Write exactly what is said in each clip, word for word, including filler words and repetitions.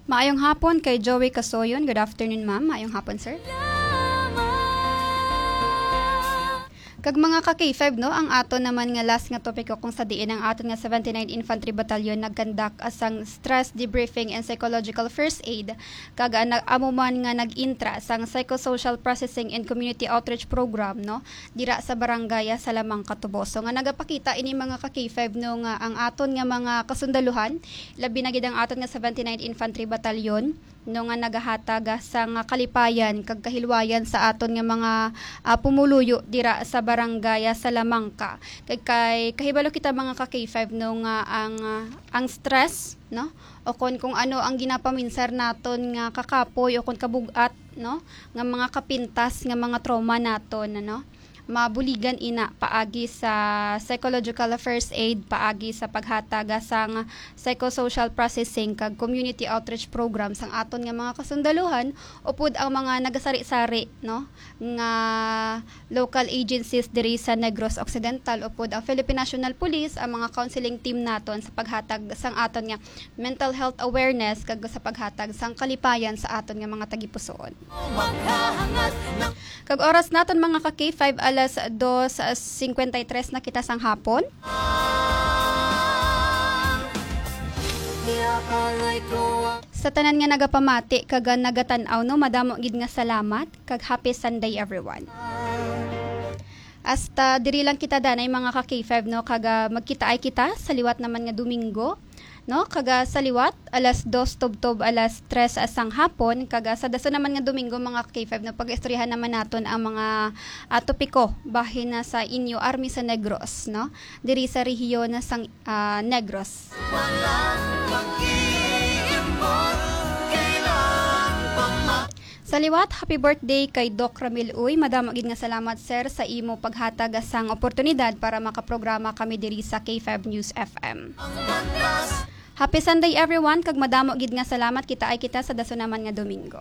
Maayong hapon kay Joey Casoyon. Good afternoon, ma'am. Maayong hapon, sir. Kag mga ka-K five, no, ang ato naman nga last nga topiko kung sa diin ang aton nga seventy-ninth Infantry Battalion nagkandak asang stress debriefing and psychological first aid kag amo man nga nag-intra sang psychosocial processing and community outreach program, no, dira sa barangay sa Lamang Katubo. So nga nagapakita ini mga ka-K five, no, nga ang aton nga mga kasundaluhan labi na gid ang aton nga seventy-ninth Infantry Battalion no nga nagahatag sa nga kalipayan kag kahilwayan sa aton nga mga uh, pumuluyo dira sa barangay sa Lamangka. Kay kay kahibalo kita mga ka-K five, no nga ang uh, ang stress, no, o kon kung ano ang ginapaminsar naton nga kakapoy o kon kabugat, no, nga mga kapintas nga mga trauma naton, no, mabuligan ina paagi sa psychological first aid, paagi sa paghatag sang psychosocial processing kag community outreach program sang aton nga mga kasundaluhan upod ang mga nagasari-sari, no, nga local agencies diri sa Negros Occidental upod ang Philippine National Police, ang mga counseling team naton sa paghatag sang aton nga mental health awareness kag sa paghatag sang kalipayan sa aton nga mga tagipusoon. Kag oras naton mga ka-K five alas dos singkwenta y tres na kita sang hapon. Sa tanan nga nagapamati kag nagatanaw, no, madamo gid nga salamat kag happy Sunday everyone. Hasta diri lang kita danay mga ka-K five, no, kag magkita ay kita sa liwat naman nga Domingo, no, kaga sa liwat alas dos tubtob alas tres asang hapon, kaga sa daso naman nga Domingo mga K five, na pag-istoryahan naman naton ang mga uh, topiko bahin na sa inyo Army sa Negros, no, diri sa rehiyon na sang uh, Negros. Sa liwat, happy birthday kay Doc Ramil Uy. Madamo gid nga salamat, sir, sa imo paghatag sang oportunidad para makaprograma kami diri sa K five News F M. Happy Sunday everyone, kag madamo gid nga salamat kita ay kita sa daso naman nga Domingo.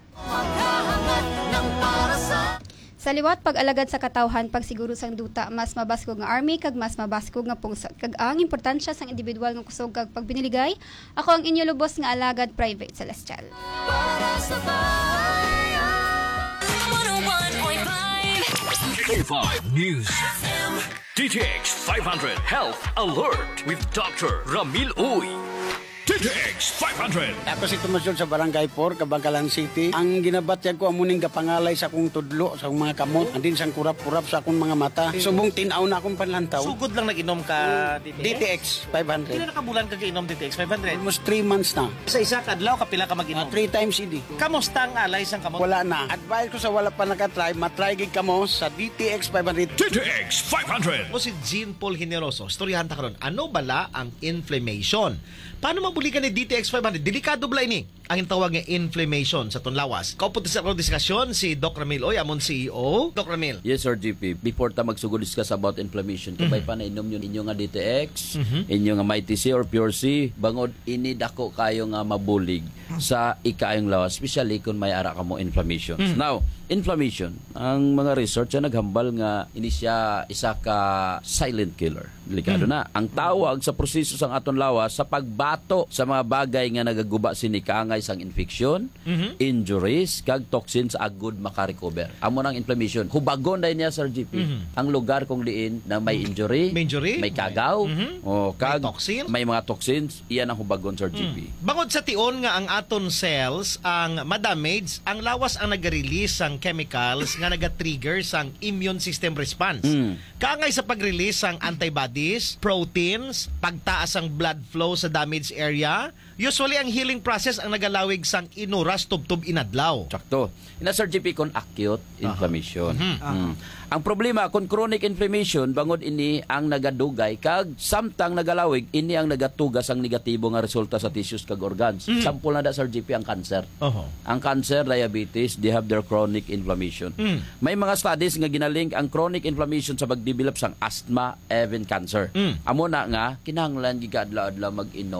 Sa liwat, pag-alagad sa katawhan, pagsiguro sang duta, mas mabaskog nga army, kag mas mabaskog nga pungsod. Kag ang importansya sang individual nga kusog kag pagbiniligay, ako ang inyo lubos nga alagad Private Celestial. K five News F M. D T X five hundred Health Alert with Doctor Ramil Uy. D T X five hundred. Ako si Tomasyon sa Barangay four, Kabangkalan City. Ang ginabatyag ko amuning kapangalay sa akong tudlo, sa akong mga kamot, andin sang kurap-kurap sa akong mga mata. Subong tinaw na akong panlantaw. Sugod lang nag-inom ka D T X? D T X five hundred. Pila na kabulan ka inom D T X five hundred? Almost three months na. Sa isa kadlaw kapila ka mag-inom? Uh, three times idi. Kamusta ang alay sang kamot? Wala na. Advice ko sa wala pa nakatry, matry gid kamo sa D T X five hundred. D T X five hundred. O si Jean Paul Generoso, storyahan ta karon. Ano bala ang inflammation? Paano mabuligan ni D T X five hundred? Delikado bala ini ang tawag nga inflammation sa tunlawas. Kaupo sa akong diskusyon si Doc Ramil Oy, amon C E O. Doc Ramil. Yes, Sir G P. Before ta magsugod discuss about inflammation, kabay pa na inom yun inyo nga D T X, Mhm. inyo nga Mighty C or Pure C, bangod ini dako kayo nga mabulig sa ikaayong lawas, especially kung may ara ka mo inflammation. Now, inflammation, ang mga research na naghambal nga ini siya isa ka silent killer. Delikado na. Ang tawag sa proseso sang aton lawas sa pagbato sa mga bagay nga nagaguba sini kaangay sang infection, Mhm. injuries, kag toxins agud makarecover. Amo nang inflammation. Hubagon dahil niya, Sir G P, Mhm. ang lugar kung diin na may injury, May injury? may kagaw, Mhm. o kag May toxin? may mga toxins, iyan ang hubagon, Sir G P. Bangod sa tion nga ang aton cells ang madamage, ang lawas ang nag-release sang chemicals nga naga-trigger sang immune system response. Mm. Kaangay sa pag-release sang antibodies, proteins, pagtaas ang blood flow sa damaged area. Usually ang healing process ang nagalawig sang inuras tubtub inadlaw. Sakto. Ina, Sir G P, kon acute inflammation. Mhm. Mm. Ang problema, kung chronic inflammation, bangod ini ang nagadugay, kag samtang nagalawig, ini ang nagatugas ang negatibo nga resulta sa tissues kag organs. Mm. Sample na da, Sir G P, ang cancer. Oho. Ang cancer, diabetes, they have their chronic inflammation. Mm. May mga studies nga ginalink ang chronic inflammation sa pagdevelop sang asthma, even cancer. Mm. Amo na nga, kinahanglan gigadla-adla mag-inom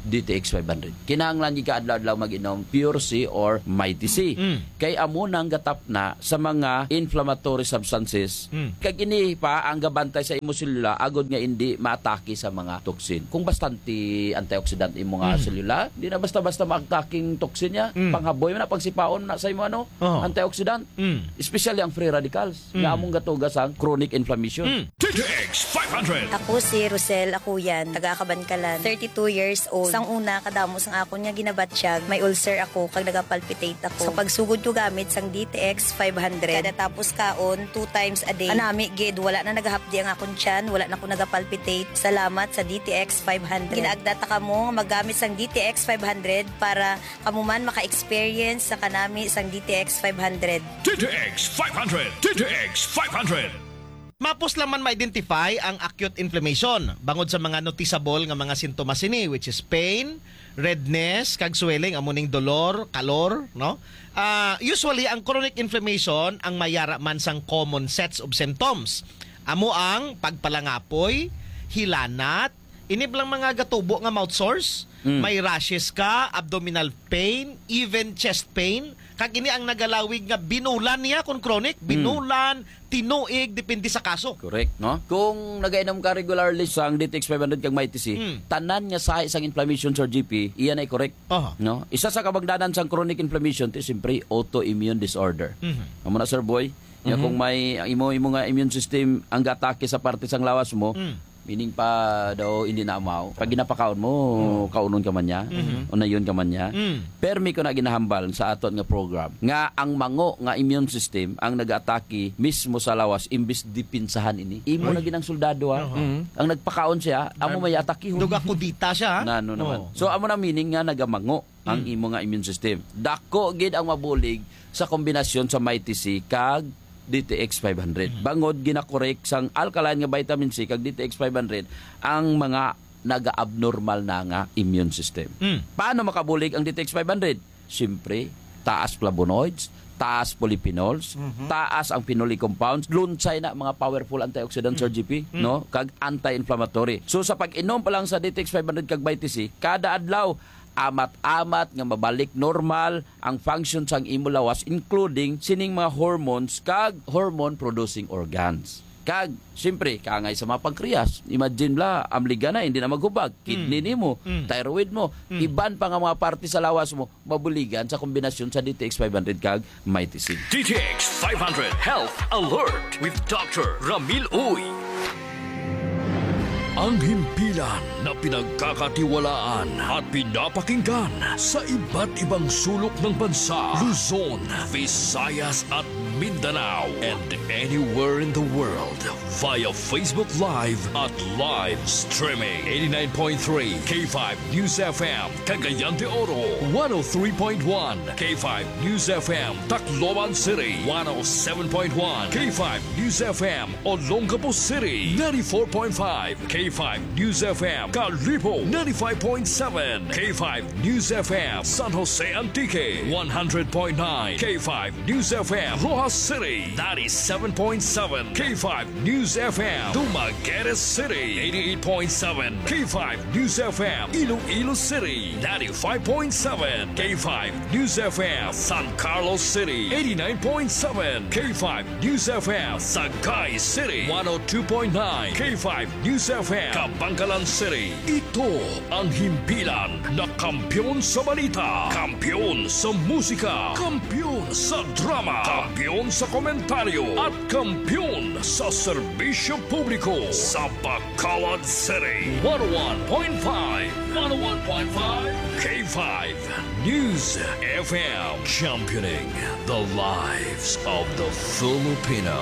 D T X five hundred. Kinahanglan gi kaadlaw-adlaw mag-inom Pure C or Mighty C. Mm. Kay amo nang gatap na sa mga inflammatory substances. Mm. Kag ini pa ang gabantay sa imo selula agod nga hindi maatake sa mga toxin. Kung bastante antioxidant imo nga Mm. selula, di na basta-basta maataking toxin niya. Mm. Panghaboy mo na pagsipaon na sa imo ano, Oh. antioxidant. Mm. Especially ang free radicals Mm. nga among gatugas ang chronic inflammation. Mm. D T X five hundred. Ako si Rosel Akuyan, taga Kabankalan, thirty-two years old. Sang una, kadamos ang akon nga ginabatsyag, may ulcer ako, kag nagapalpitate ako. Sa pagsugod ko gamit sang D T X five hundred, kada tapos kaon, two times a day. Anami, gid, wala na nagahapdi ang akon tiyan, wala na ko nagapalpitate. Salamat sa D T X five hundred. Ginaagdata ka mo nga magamit sang D T X five hundred para kamuman maka-experience sa kanami sang D T X five hundred. D T X five hundred. D T X five hundred. Mapos lang man ma-identify ang acute inflammation bangod sa mga noticeable nga mga sintomas ini, which is pain, redness, kag swelling, amuning dolor, kalor, no? Ah, usually ang chronic inflammation ang mayara man sang common sets of symptoms. Amo ang pagpalangapoy, hilanat, inib lang mga gatubo nga mouth sores, Mm. may rashes ka, abdominal pain, even chest pain. Kag ini ang nagalawig nga binulan niya kung chronic, binulan, tinuig, depende sa kaso. Correct, no? Kung nagainom ka regularly sang D T X five hundred kag Mighty C, Mm. tanan nga sa isang inflammation sa G P, iyan ay correct. Aha. No? Isa sa kabagdanan sang chronic inflammation ti simpre autoimmune disorder. Mhm. Amo na sir boy, ya kung may ang imo imo nga immune system ang gatake sa parte sang lawas mo, Mm. meaning pa daw hindi na amaw. Pag ginapakaon mo, kaunon ka man niya, o na yun ka man niya. Mm. Permi ko na ginahambal sa aton nga program nga ang mango nga immune system ang nag-atake mismo sa lawas imbis dipinsahan ini. Imo na ginang soldado ha. Ang nagpakaon siya, amo may atake. Duga ko dita siya, ha? Nano naman. Oh. So amo na meaning nga nagamango ang imo nga immune system. Dako gid ang mabulig sa kombinasyon sa Mighty C kag D T X five hundred. Bangod ginakorek sang alkaline nga vitamin C kag D T X five hundred ang mga naga-abnormal na nga immune system. Mm. Paano makabulig ang D T X five hundred? Siyempre, taas flavonoids, taas polyphenols, taas ang phenolic compounds, lunsay na mga powerful antioxidants sa G P, no? Kag anti-inflammatory. So sa pag-inom pa lang sa D T X five hundred kag Mighty C, kada adlaw amat-amat nga mabalik normal ang function sang imo lawas including sining mga hormones kag hormone producing organs. Kag siyempre kaangay sa mga pankreas. Imagine la amliga na hindi na maghubag, kidney nimo, Mm. thyroid mo, iban pa nga mga parte sa lawas mo mabuligan sa kombinasyon sa D T X five hundred kag Mighty C. D T X five hundred Health Alert with Doctor Ramil Uy. Ang himpilan na pinagkakatiwalaan at pinapakinggan sa iba't ibang sulok ng bansa, Luzon, Visayas at Mindanao, and anywhere in the world via Facebook Live at live streaming. eighty-nine point three K five News F M, Cagayan de Oro, one oh three point one K five News F M, Tacloban City, one oh seven point one K five News F M, Olongapo City, ninety-four point five K five News F M, Calipo, ninety-five point seven K five News F M, San Jose Antique, one hundred point nine K five News F M, Rojas City, ninety-seven point seven K five News F M, Dumaguete City, eighty-eight point seven K five News F M, Iloilo City, ninety-five point seven K five News F M, San Carlos City, eighty-nine point seven K five News F M, Sagay City, one oh two point nine K five News F M, Kabangkalan City. Ito ang himpilan na kampyon sa balita, kampyon sa musika, kampyon sa drama, kampyon sa komentaryo, at kampyon sa serbisyo publiko sa Bacolod City. one oh one point five, one oh one point five K five News F M, championing the lives of the Filipino.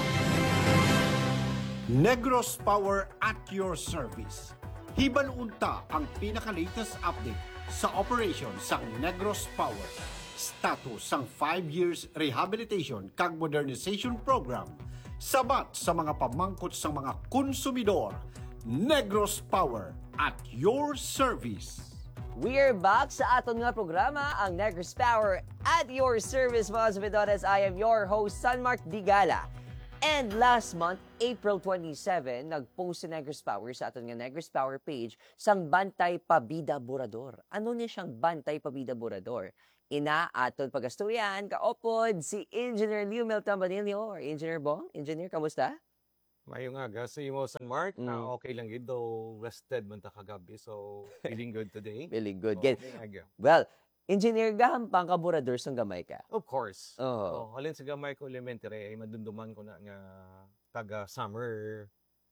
Negros Power at your service. Hiban unta ang pinaka-latest update sa operation sang Negros Power. Status sang five years rehabilitation kag modernization program sabat sa mga pamangkot sang mga konsumidor. Negros Power at your service. We're back sa aton nga programa, ang Negros Power at your service, mga sabidores. I am your host, Sanmark Digala. And last month, April twenty-seventh, nag-post si Negros Power sa aton nga Negros Power page sang Bantay Pabida Borador. Ano niya siyang Bantay Pabida Borador? Ina aton pagasturyan kaopod si Engineer Leo Meltambanilio or Engineer Bong. Engineer, kamusta? Mayong aga sa imo San Mark, Mm. na okay lang gid though rested man ta kagabi, so feeling good today. Feeling good. So, Get- mayong aga. Well, Engineer, gahampang ka Borador sang gamay ka. Of course. Oo. Oh, halin sa gamay ko elementary ay madunduman ko na nga taga summer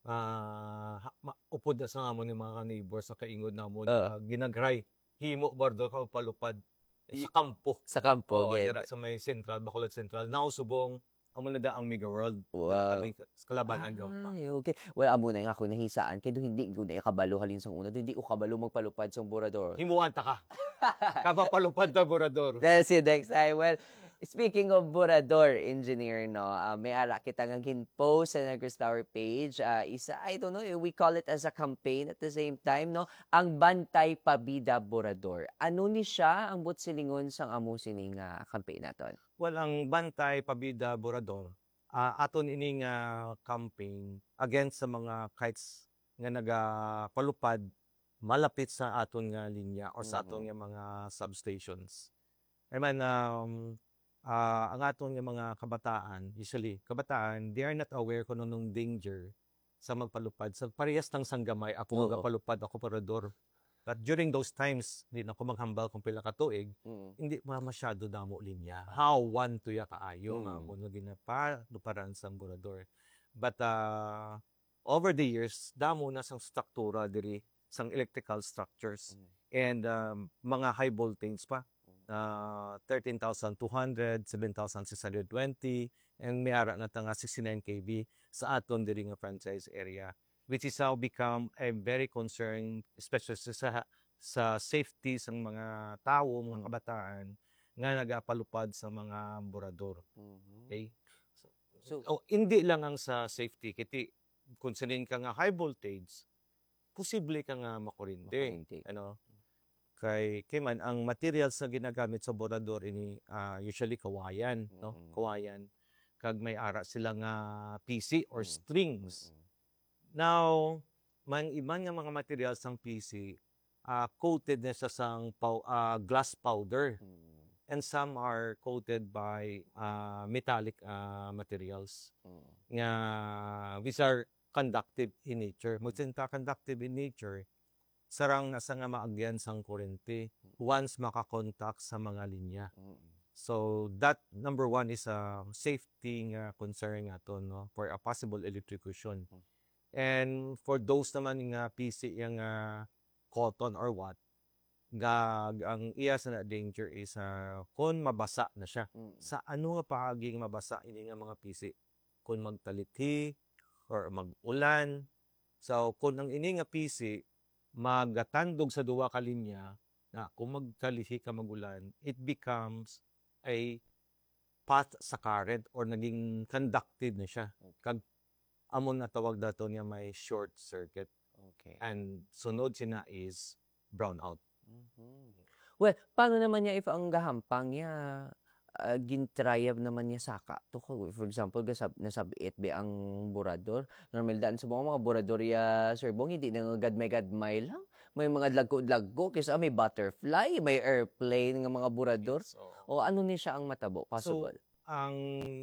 ah ha- ma- upod na sa amon ni mga neighbors sa kaingod namon Oo. uh, ginagray himo bordo ka palupad eh, sa kampo. Sa kampo, Oh, get. dira sa may central, Bacolod Central. Now subong amo na da ang Mega World. Wow. Kami sa kalabanan gaw. Ay, okay. Well, amo na nga ako nahisaan. Kaya doon hindi ko na ikabalo halin sang una. Doon hindi ko kabalo magpalupad sang Borador. Himuan ta ka. Kapapalupad ta borador. That's it, next time. Well, speaking of Borador, engineer, no, uh, may ara kita nga ginpost sa Negros Tower page. Uh, isa, I don't know, we call it as a campaign at the same time, no? Ang Bantay Pabida Borador. Ano ni siya ang butsilingon sang amo sining uh, campaign naton? Well, ang Bantay Pabida Borador, ah, aton ining ah, campaign against sa mga kites nga nagapalupad malapit sa aton nga linya or sa aton nga mga substations. I mean, um, ah, ang aton nga mga kabataan, usually, kabataan, they are not aware kung anong danger sa magpalupad. Sa parehas ng sanggamay, ako Oo. magpalupad, ako parador. But during those times, hindi na ako maghambal kung pila ka tuig, Mm. hindi pa masyado damo linya. How one tuya kaayo nga Mm. ako na ginapa luparan sa Borador. But uh, over the years, damo na sang struktura diri sang electrical structures and um, mga high voltage pa. Uh, thirteen thousand two hundred, seven thousand six hundred twenty, and may ara na ta nga sixty-nine K V sa aton diri nga franchise area, which is now become a very concern, especially sa sa safety sa mga tao, mga kabataan nga nagapalupad sa mga borador. Okay? So, O hindi lang ang sa safety, kiti considering ka nga high voltage, posible ka nga makurinte. Makurinte. Ano? Kay kay man ang materials na ginagamit sa borador ini ah, usually kawayan, no? Mm. Kawayan. Kag may ara sila nga P C or Mm. strings. Now, man iban nga mga materials ng P C, ah, coated na sa sang pow- ah, glass powder, and some are coated by ah, metallic ah, materials nga which are conductive in nature. Magsinta conductive in nature, sarang nasa nga maagyan sang kurente once makakontak sa mga linya. So that number one is a safety nga concern nga to, no, for a possible electrocution. And for those naman nga P C yung nga cotton or what, gag ang iya sa na danger is uh, kung mabasa na siya. Sa ano nga paaging mabasa ini nga mga P C? Kung magtalithi or mag-ulan. So kung ang ini nga P C magatandog sa duwa ka linya, na kung magtalithi ka magulan, it becomes a path sa current or naging conductive na siya. Kag amon na tawag dato niya may short circuit. Okay. And sunod sina is brownout. Well, paano naman niya if ang gahampang niya uh, gintrayab naman niya saka to ko, for example gasab nasabiit be ang borador normal daan sa mga mga borador ya Sir Bong hindi na nga gadmay gadmay lang may mga lagko-lagko kasi may butterfly may airplane nga mga borador So, o ano ni siya ang matabo possible. ang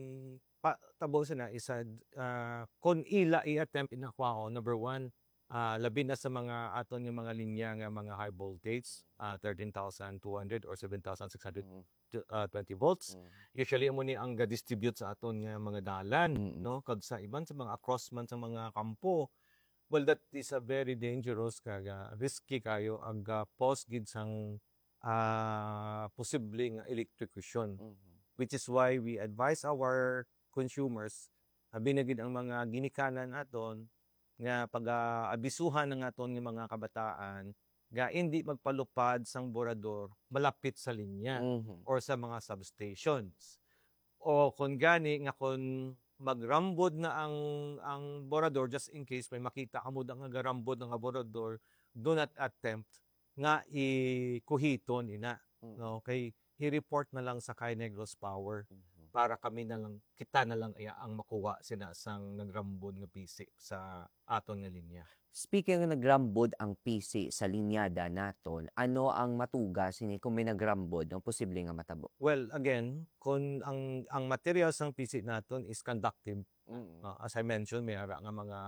pa, tabo na isa uh, kung ila i-attempt inakuha ko, number one, uh, labi na sa mga aton yung mga linya nga mga high voltage, uh, thirteen thousand two hundred or seven thousand six hundred twenty volts. Usually mo ni ang ga-distribute sa aton nga mga dalan, Mm. no? Kag sa iban sa mga across man sa mga kampo. Well, that is a very dangerous kaga risky kayo ag uh, post gid sang uh, posibleng electrocution. Which is why we advise our consumers, abi na gid ang mga ginikanan aton nga pag-abisuhan ng aton nga mga kabataan nga hindi magpalupad sang borador malapit sa linya Mhm. or sa mga substations. O kung gani nga kung magrambod na ang ang borador, just in case may makita ka mo da nga garambod nga borador, do not attempt nga ikuhiton ina, no, kay i-report na lang sa kay Negros Power para kami na lang, kita na lang iya ang makuha sina sang nagrambod nga P C sa aton nga linya. Speaking ng nagrambod ang P C sa linyada naton, ano ang matuga sini kung may nagrambod ng posible nga matabo? Well, again, kung ang ang materials ng P C naton is conductive, uh, as I mentioned, may ara nga mga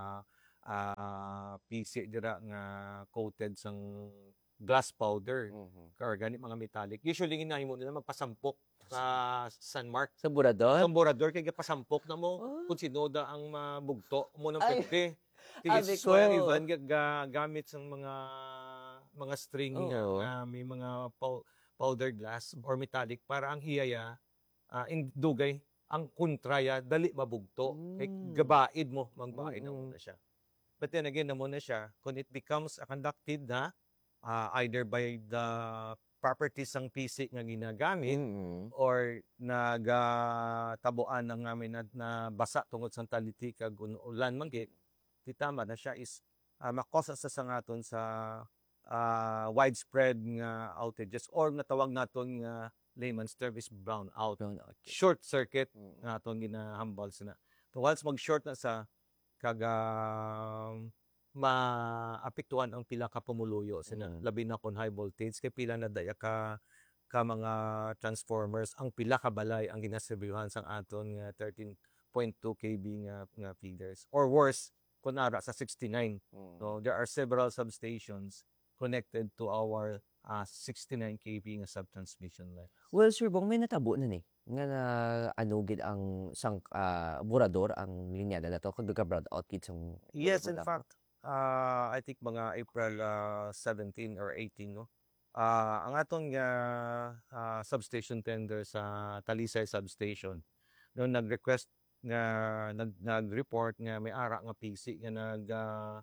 uh, P C dira nga coated sang glass powder, Mhm. or gani mga metallic. Usually, hinahimo nila magpasampok sa Sunmark. Sa burador? Sa burador, kaya pasampok na mo, Ah. kung sinoda ang mabugto mo ng Ay. pwede. Abi Kaya ko. swear even ga- ga- gamit sa mga mga string nga, Oo. nga may mga pow- powder glass or metallic para ang hiyaya uh, in dugay ang kontraya dali mabugto. Kay Mm. gabaid mo, magbaid na Mm. muna siya. But then again, na muna siya, kung it becomes a conductive na, uh, either by the properties ng P C nga ginagamit, Mm. or nagatabuan ng namin na, na basa tungod sa taliti kag un- ulan manggit, di tama na siya is uh, makosa sa sangaton sa uh, widespread nga outages or natawag naton nga layman's term is brownout. Brown out. Short circuit Mm. nga aton ginahambal sina. So once mag-short na sa kag um, maapektuhan ang pila ka pumuluyo sina, Mm. labi na kung high voltage kay pila na daya ka ka mga transformers ang pila ka balay ang ginaserbihan sang aton nga thirteen point two kV nga nga feeders, or worse kunara sa sixty-nine. Mm. So there are several substations connected to our uh, sixty-nine kV nga subtransmission line. Well, Sir Bong, may natabo na ni nga na ano gid ang sang ah, burador ang linyada nato kung ka brown out gid sang Yes, in burador. fact, uh, I think mga April uh, seventeen or eighteen, no? Ah, ang atong nga ah, substation tender sa Talisay substation, no, nag-request nga nag nag-report nga may ara nga P C nga nag ah,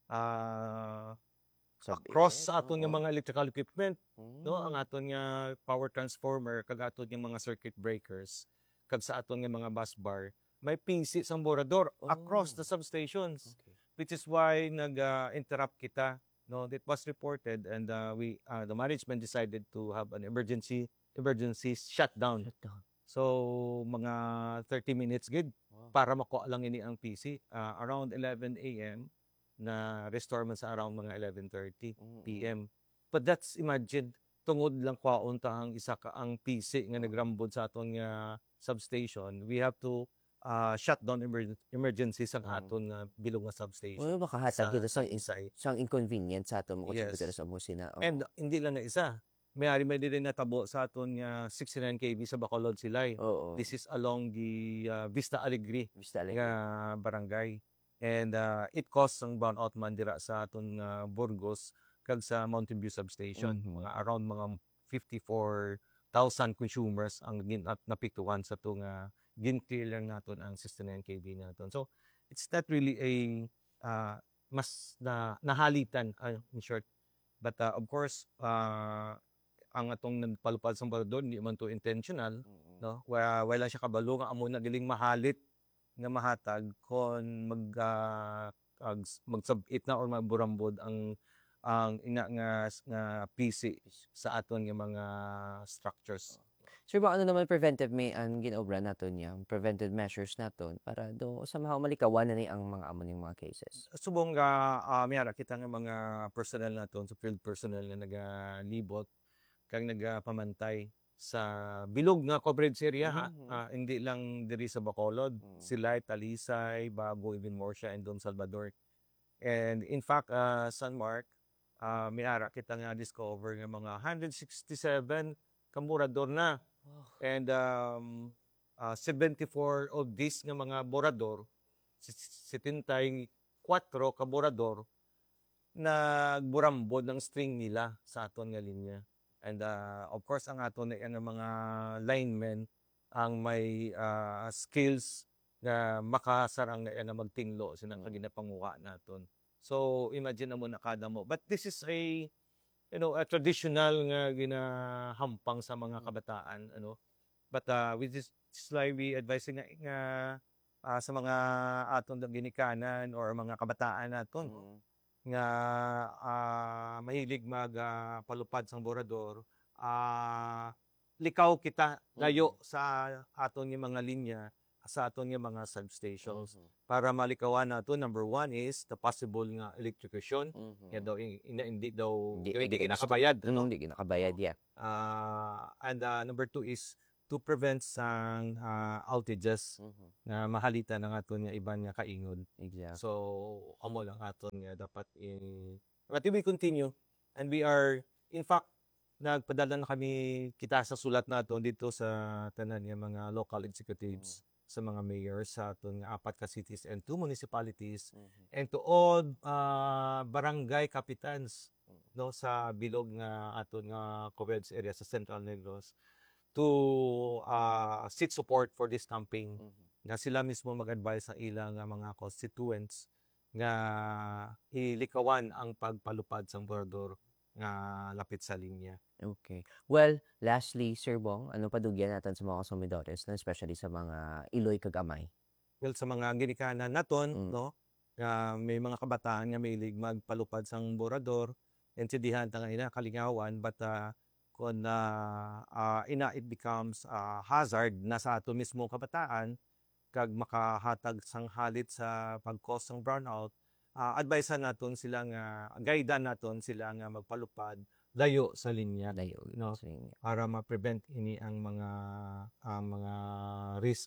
ah, Sabi- across sa eh, aton nga oo. mga electrical equipment, no, Mm. ang aton nga power transformer kag aton nga mga circuit breakers kag sa aton nga mga bus bar, may P C sang borador across Oh. the substations, Okay. which is why nag-interrupt kita, no, it was reported, and uh, we uh, the management decided to have an emergency emergency shutdown. Shutdown. So mga thirty minutes gid Wow. para makuha lang ini ang P C. Uh, around eleven a m na restore man sa around mga eleven thirty Mm. p m But that's, imagine, tungod lang kwaon ta ang isa ka ang P C nga nagrambod sa aton nga substation, we have to uh, shut down emer- emergency sa Mm. aton nga bilog nga substation. Well, makahatag kita sang Isay. sang inconvenience sa ato mo kung Yes. sa musina. And hindi lang na isa. May-ari may din natabo sa aton nga sixty-nine kV sa Bacolod Silay. Oo. This is along the uh, Vista Alegre Vista nga barangay. And uh, it caused ang brownout man dira sa aton nga Burgos kag sa Mountain View substation. Mhm. Mga around mga fifty-four thousand consumers ang gin at napiktuhan sa to nga gin-clear naton ang sixty-nine kV naton. So it's not really a uh, mas na nahalitan, uh, in short. But uh, of course, uh, ang atong nagpalupad sa barador, hindi man to intentional, no? Wala, wala siya kabalo nga amo na giling mahalit nga mahatag kon mag uh, ag- magsabit na or magburambod ang ang ina nga nga P C sa aton nga mga structures. Sir, ba ano naman preventive may ang ginobra naton niya, preventive measures naton para do somehow malikawan na ni ang mga amo ning mga cases. Subong nga uh, miyara kita nga mga personnel naton, sa field personnel nga nagalibot kag nagapamantay sa bilog nga coverage area, ha. Mhm. Ah, hindi lang diri sa Bacolod, Mm. Silay, Talisay, Bago, even Morsha, and Don Salvador. And in fact, uh, San Mark, uh, miyara kita nga discover nga mga one hundred sixty-seven kamurador na. And um, uh, seventy-four of these nga mga borador, seventy-four ka borador, nagburambod ng string nila sa aton nga linya. And uh, of course, ang aton na yan mga linemen ang may uh, skills na makasarang na yan na magtinglo sinang kaginapanguha naton. So imagine na mo na kada mo. But this is a you know, a traditional nga ginahampang sa mga kabataan, ano. But uh, with this, this like we advising nga, nga ah, sa mga aton na ginikanan or mga kabataan naton nga ah, mahilig mag ah, palupad sang borador, ah likaw kita layo sa aton nga mga linya, sa aton nga mga substations. Para malikawan nato, number one is the possible nga electrocution. Kaya daw, in- in- hindi daw, Hindi- hindi hindi- kinakabayad. Ano, hindi kinakabayad, yeah. Ah, and uh, number two is to prevent sang uh, outages na mahalita ng aton nga iban nga kaingon. Exactly. So, amo lang aton nga dapat in but we continue and we are in fact nagpadala na kami kita sa sulat naton dito sa tanan nga mga local executives sa mga mayors sa aton nga apat ka cities and two municipalities and to all uh, barangay capitans no sa bilog nga aton nga Covedes area sa Central Negros to uh, seek support for this campaign nga sila mismo mag-advise sa ilang nga mga constituents nga ilikawan ang pagpalupad sang borador nga lapit sa linya. Okay. Well, lastly, Sir Bong, ano padugyan natin sa mga konsumidores, no? Especially sa mga iloy kag amay? Well, sa mga ginikanan naton, Mm. no, nga may mga kabataan nga mahilig magpalupad sang borador, intindihan ta nga ina kalingawan, but uh, kung uh, uh, ina it becomes uh, hazard na sa ato mismo kabataan, kag makahatag sang halit sa pag-cause ng brownout, uh, advisean naton sila nga, guidean naton sila nga magpalupad layo sa linya. Layo, no, sa inyo. para ma-prevent ini ang mga ang mga risk,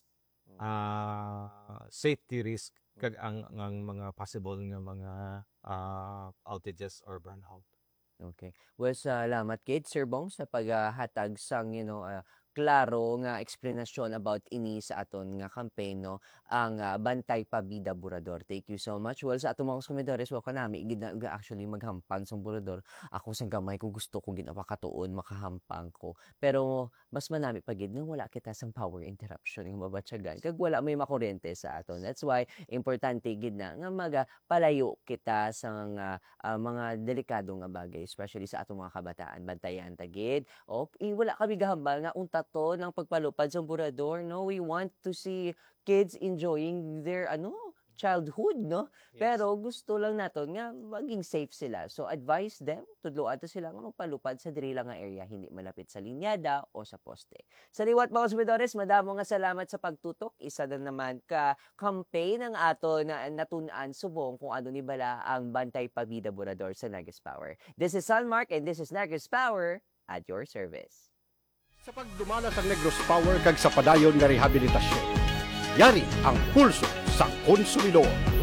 uh, safety risk kag ang, ang mga possible nga mga uh, outages or burnout. Okay. Well, salamat kid Sir Bong sa paghatag sang you know ah, klaro nga explanation about ini sa aton nga campaign no ang ah, Bantay Pabida Burador. Thank you so much. Well, sa aton mga konsumidores wa kanami gina ga- actually maghampang sang burador. Ako sang gamay ko gusto ko ginawa katuon makahampang ko. Pero mas manami pa gid nga wala kita sang power interruption nga mabatyagan kag wala may makuryente sa aton. That's why importante gid na nga maga palayo kita sang ah, ah, mga delikado nga bagay especially sa atong mga kabataan. Bantayan ta gid. O i- wala kami gahambal nga unta to ng pagpalupad sa burador, no? We want to see kids enjoying their ano childhood, no? Pero gusto lang naton nga maging safe sila. So advise them, tudloan to sila nga magpalupad sa diri lang nga area, hindi malapit sa linyada o sa poste. Sa liwat mga konsumidores, madamo nga salamat sa pagtutok. Isa na naman ka campaign ng ato na natunan subong kung ano ni bala ang Bantay Pabida Burador sa Nagas Power. This is Sunmark and this is Nagas Power at your service. Sa pagdumala sa Negros Power kag sa padayon nga rehabilitasyon. Yari ang pulso sa konsumidor.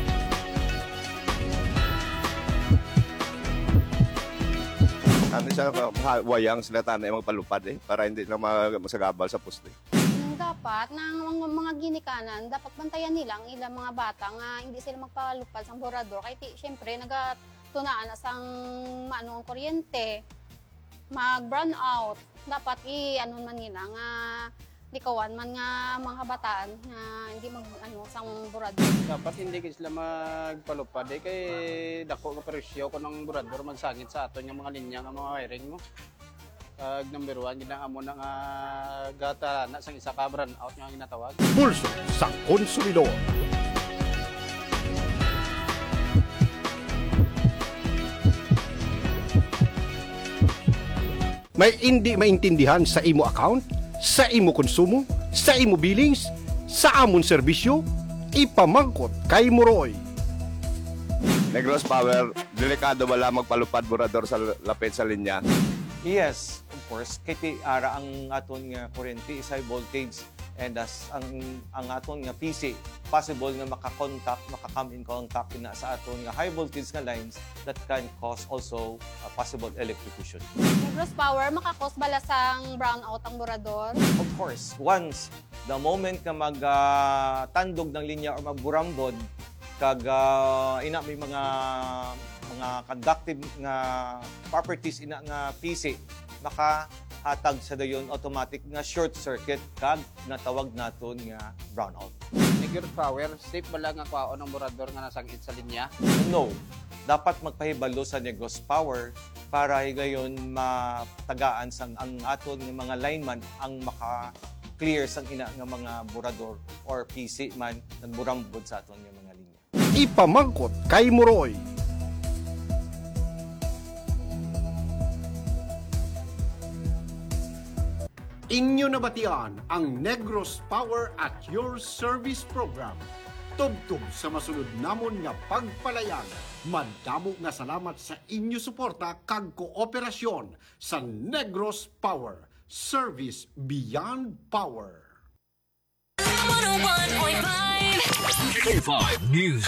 Ano siya, ha- wayang sila tanay magpalupad eh, para hindi na mag- masagabal sa poste. Nang dapat ng mga, mga ginikanan, dapat bantayan nila ang ilang mga bata nga hindi sila magpalupad sa borador. Kaya ti, syempre, nagatunaan na sang maano ang kuryente, mag-brown out. Dapat i-ano man nila nga likawan man nga mga kabataan nga hindi mag ano sang borador. Dapat hindi sila magpalupad eh, kay dako nga presyo ko ng burador magsangit sa aton nga mga linya nga mga wiring mo. Kag number one, ginang amo na nga gata na sang isa ka brand out nga ginatawag. Pulso sa konsumidor. May hindi maintindihan sa imo account, sa imo konsumo, sa imo billings, sa amon serbisyo, ipamangkot kay Moroy. Negros Power, delikado wala magpalupad borador sa lapit sa linya. Yes, of course, kay ara ang aton nga kuryente is high voltage and as ang ang aton nga P C possible nga maka-contact, maka-come in contact na sa aton nga high voltage nga lines that can cause also a possible electrocution. Negros Power, makakos bala sang brownout ang borador. Of course, once the moment nga magtandog ng linya or magburambod kag ah, ina may mga mga conductive nga properties ina nga P C makahatag sa dayon automatic nga short circuit kag natawag naton nga brownout. Negros Power, safe ba lang nga kwaon ng burador nga nasangit sa linya? No, dapat magpahibalo sa Negros Power para higayon matagaan sang ang aton nga mga lineman ang maka clear sang ina nga mga burador or P C man nagburambod sa aton nga mga linya. Ipamangkot kay Moroy. Inyo nabatian ang Negros Power at Your Service Program. Tubtub sa masunod namon nga pagpalayag. Madamo nga salamat sa inyo suporta kag kooperasyon sa Negros Power. Service beyond power. K five News.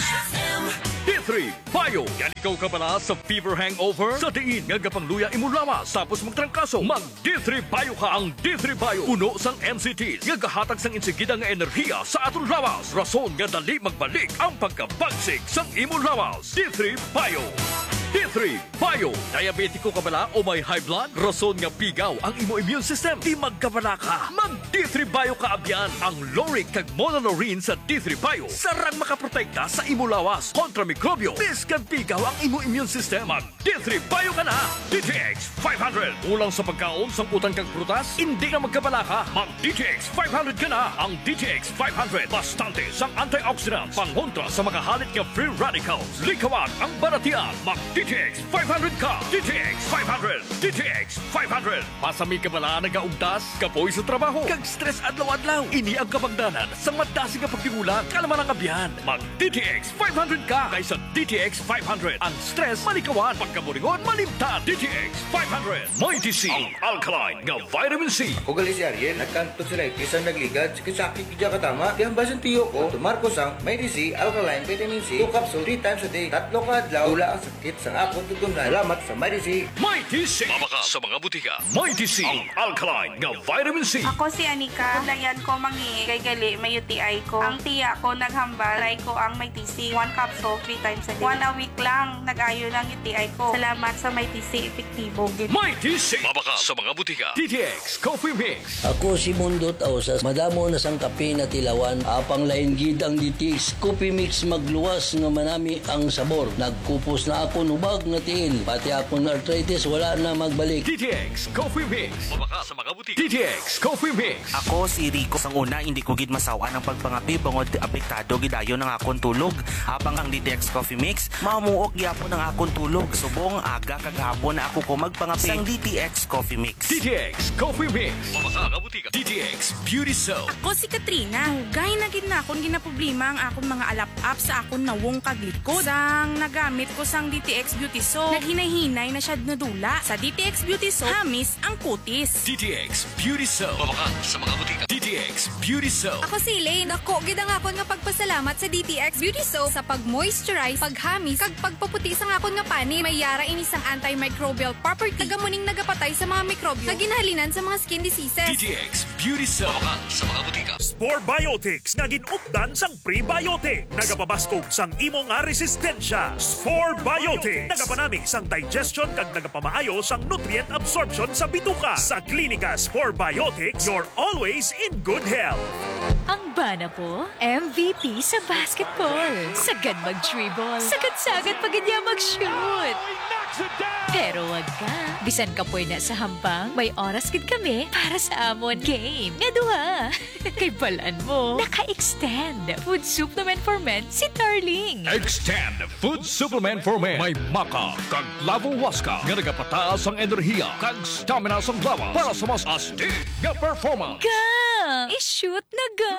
D three Bayo. Yan ikaw ka pala sa fever hangover? Sa diin nga gapangluya imong lawas tapos magtrangkaso. Mag D three Bayo ka ang D three Bayo. Uno sang M C Ts nga gahatag sang insigida nga enerhiya sa aton lawas. Rason nga dali magbalik ang pagkabagsik sang imong lawas. D three Bayo. D three Bayo. Diabetiko ka bala o may high blood? Rason nga pigaw ang imo immune system. Di magkabala ka. Mag D three Bayo ka abyan. Ang Loric kag Monolorine sa D three Bayo. Sarang makaprotekta sa imo lawas kontra mikrobyo. Bis kag pigaw ang imo immune system. Mag D three Bayo ka na. D T X five hundred. Ulang sa pagkaon sang utang kag prutas. Hindi na magkabala ka. Mag D T X five hundred ka na. Ang D T X five hundred. Bastante sang antioxidants. Pangontra sa makahalit nga free radicals. Likawan ang baratian. Mag D T X five hundred ka. D T X five hundred. D T X five hundred. Pasami ka bala nagaugtas, kapoy sa trabaho, kag stress adlaw-adlaw. Ini ang kapagdanan sa madasi nga pagtingulang kalaman ang abyan. Mag D T X five hundred ka kaysa D T X five hundred. Ang stress malikawan, pagkaburingon malimtan. D T X five hundred. May T C, ang alkaline nga vitamin C. O gali si Ariel, nagkanto sila isang nagligad, sakit kidya katama. Kaya basan tiyo ko, tumarko sang May T C, alkaline vitamin C, two capsule three times a day, tatlo ka adlaw, tula ang sakit sa akong tutunan. Salamat sa May T C. May T C. Mabaka sa mga butika. May T C, ang alkaline nga vitamin C. Ako si Anika. Kulayan ko mangi kay gali may U T I ko. Ang tiya ko naghambal, try ko ang May T C. One capsule, three times a day. One a week lang, nag-ayo ng U T I ko. Salamat sa May T C, epektibo. May T C. Mabaka sa mga butika. D T X Coffee Mix. Ako si Mundo Tausas. Madamo na sang kape na tilawan. Apang lain gid ang D T X Coffee Mix magluwas nga manami ang sabor. Nagkupos na ako nubag nga tiil. Pati akong arthritis wala na magbalik. D T X Coffee Mix. Mabaka sa mga butika. D T X Coffee Mix. Ako si Rico. Sang una, hindi ko gid masawa ng pagpangapi bangod apektado gidayo ng akong tulog. Habang ang D T X Coffee Mix, mamuok gyapon ng akong tulog. Subong aga kagahapon na ako ko magpangapi sang D T X Coffee Mix. D T X Coffee Mix. Mabaka sa butika. D T X Beauty Soap. Ako si Katrina. Hugay na gid na akong ginaproblema ang akong mga alap-up sa akong nawong kaglikod. Sang nagamit ko sang D T X Beauty Soap, naghinay-hinay na siya nadula. Sa D T X Beauty Soap, hamis ang kutis. D T X Beauty Soap. Mabaka sa mga butika. D T X Beauty Soap. Ako si Elaine. Dako gid ang akon nga pagpasalamat sa D T X Beauty Soap sa pag-moisturize, paghamis, kag pagpaputi sa akon nga pani. May yara ini sang antimicrobial property. Nagamuning nagapatay sa mga mikrobyo nga ginahalinan sa mga skin diseases. D T X Beauty Soap. Mabaka sa mga butika. Spore Biotics nga ginupdan sang prebiotic. Nagapabaskog sang imo nga resistensya. Spore Biotics. Nagapanami sang digestion kag nagapamaayo sang nutrient absorption sa bituka. Sa Klinika Spore Biotics, you're always in good health. Ang bana po, M V P sa basketball. Sagad mag-dribble. Sagad-sagad pag niya mag-shoot. Pero wag ka. Bisan ka po na sa hambang, may oras gid kami para sa amon game. Nga duha. Kay balaan mo, naka-extend. Food supplement for men si Darling. Extend Food Supplement for Men. May maka kag lavo waska nga nagapataas ang enerhiya kag stamina sa lawas para sa mas astig nga performance. Ga! I-shoot na ga!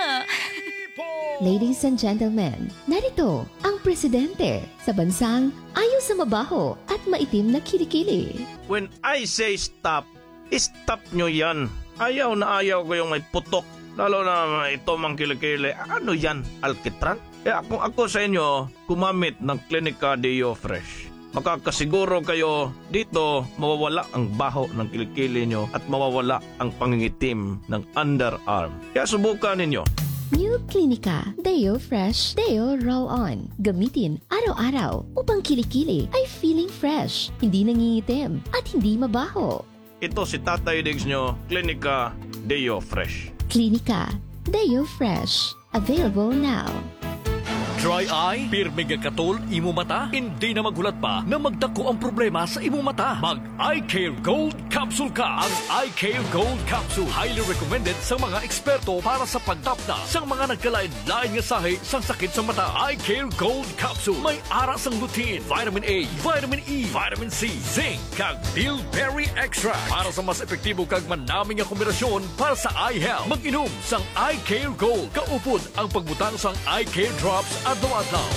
Ladies and gentlemen, narito ang presidente sa bansang ayaw sa mabaho at maitim na kilikili. When I say stop, stop nyo yan. Ayaw na ayaw ko yung may putok. Lalo na ito mang kilikili. Ano yan? Alkitran? Kaya kung ako sa inyo, kumamit ng Klinika Deo Fresh. Makakasiguro kayo dito mawawala ang baho ng kilikili nyo at mawawala ang pangingitim ng underarm. Kaya subukan ninyo. New Klinika Deo Fresh Deo Roll-On. Gamitin araw-araw upang kilikili ay feeling fresh, hindi nangingitim at hindi mabaho. Ito si Tatay Diggs nyo, Klinika Deo Fresh. Klinika Deo Fresh. Available now. Dry eye? Pirmi nga katol imo mata? Hindi na magulat pa na magdako ang problema sa imo mata. Mag Eye Care Gold Capsule ka. Ang Eye Care Gold Capsule highly recommended sa mga eksperto para sa pagtapna sa mga nagkalain-lain nga sahi sa sakit sa mata. Eye Care Gold Capsule may ara sang lutein, vitamin A, vitamin E, vitamin C, zinc, kag bilberry extract para sa mas epektibo kag manaming nga kombinasyon para sa eye health. Mag-inom sang Eye Care Gold. Kaupod ang pagbutang sang Eye Care Drops adlaw-adlaw.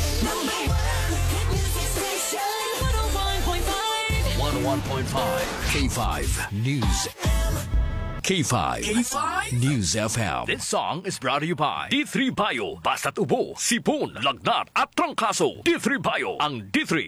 one oh one point five K five News. K five. K five News F M. This song is brought to you by D three Bio. Basta't ubo, sipon, lagnat at trangkaso. D three Bio. Ang D three